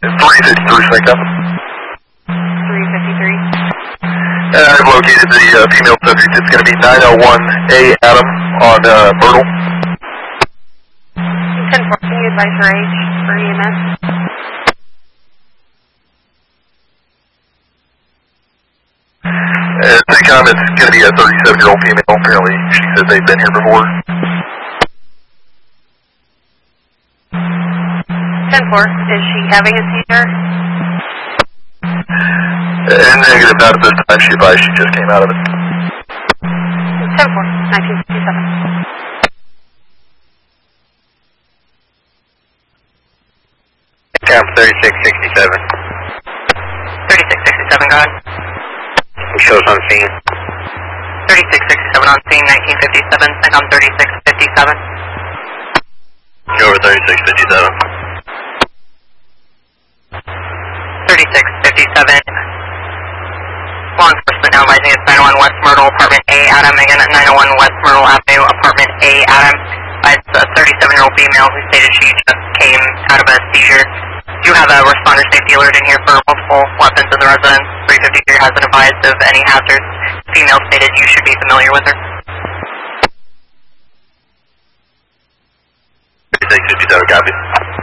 353, Snake up. 353. I've located the female subject. It's going to be 901A Adam on Myrtle. 10-4, can you advise her age for EMS? TACOM, it's going to be a 37-year-old female. Apparently, she said they've been here before. 10-4, is she having a seizure? Negative, not at this time. She advised she just came out of it. 10-4, 1957. TACOM 3667. 3667, go ahead. Shows on scene. 3667 on scene, 1957, TACOM 3657. Over 3657. 3657. Law enforcement now advising it's 901 West Myrtle, Apartment A, Adam. Again at 901 West Myrtle Avenue, Apartment A, Adam. It's a 37-year-old female who stated she just came out of a seizure. You have a responder safety alert in here for multiple weapons in the residence. 353 has been advised of any hazards. Female stated you should be familiar with her. 3657, copy.